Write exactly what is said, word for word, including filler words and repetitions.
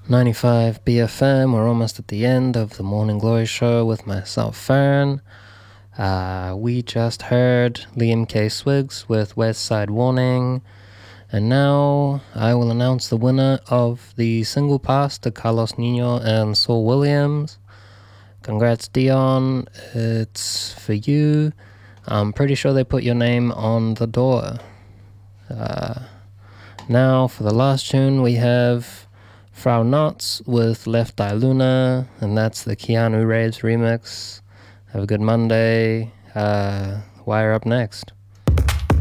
ninety-five B F M, we're almost at the end of the Morning Glory Show with myself, Fern. Uh, we just heard Liam K. Swiggs with West Side Warning, and now I will announce the winner of the single pass to Carlos Nino and Saul Williams. Congrats, Dion. It's for you. I'm pretty sure they put your name on the door. Uh, now, for the last tune, we have Frau Knotts with Left Eye Luna, and that's the Keanu Reeves remix. Have a good Monday. Uh, Wire up next.